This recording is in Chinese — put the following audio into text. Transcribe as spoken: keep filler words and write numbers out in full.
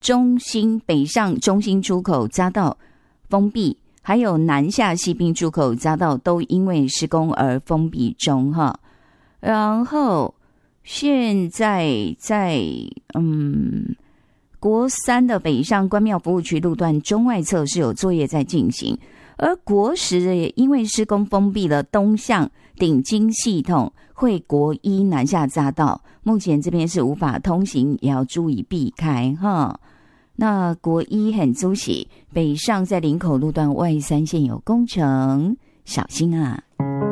中兴北上中兴出口匝道封闭，还有南下西滨出口匝道都因为施工而封闭中哈。然后现在在嗯国三的北上关庙服务区路段中外侧是有作业在进行，而国十也因为施工封闭了东向顶金系统会国一南下匝道，目前这边是无法通行，也要注意避开哈。那国一很租喜北上在林口路段外三线有工程，小心啊。